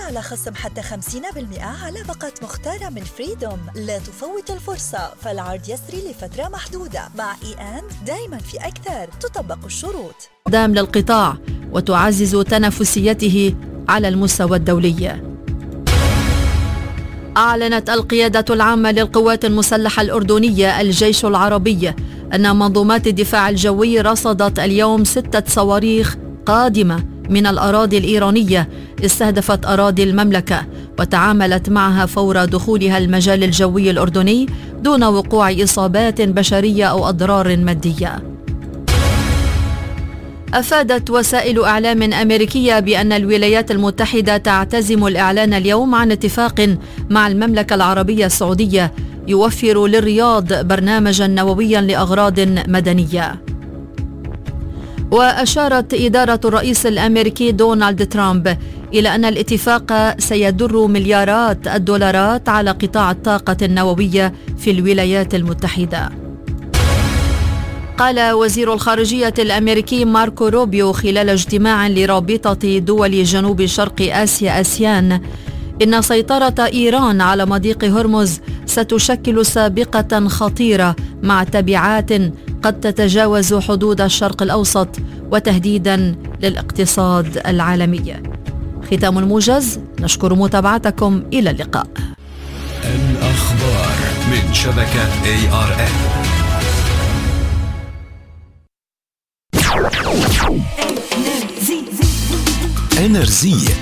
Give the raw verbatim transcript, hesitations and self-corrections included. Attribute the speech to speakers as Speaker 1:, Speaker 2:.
Speaker 1: على خصم حتى خمسين بالمئة على باقة مختارة من فريدوم. لا تفوت الفرصة، فالعرض يسري لفترة محدودة. مع إي أند دايما في أكثر، تطبق الشروط.
Speaker 2: دام للقطاع وتعزز تنافسيته على المستوى الدولي. أعلنت القيادة العامة للقوات المسلحة الأردنية الجيش العربي أن منظومات الدفاع الجوي رصدت اليوم ستة صواريخ قادمة من الأراضي الإيرانية استهدفت أراضي المملكة، وتعاملت معها فور دخولها المجال الجوي الأردني دون وقوع إصابات بشرية أو أضرار مادية. أفادت وسائل إعلام أمريكية بأن الولايات المتحدة تعتزم الإعلان اليوم عن اتفاق مع المملكة العربية السعودية يوفر للرياض برنامجا نوويا لأغراض مدنية. وأشارت إدارة الرئيس الأمريكي دونالد ترامب إلى أن الاتفاق سيدر مليارات الدولارات على قطاع الطاقة النووية في الولايات المتحدة. قال وزير الخارجية الأمريكي ماركو روبيو خلال اجتماع لرابطة دول جنوب شرق آسيا آسيان إن سيطرة إيران على مضيق هرمز ستشكل سابقة خطيرة مع تبعات قد تتجاوز حدود الشرق الأوسط وتهديدا للاقتصاد العالمي. ختام الموجز، نشكر متابعتكم، إلى اللقاء.
Speaker 3: الأخبار من شبكة إيه آر إم. إنرزي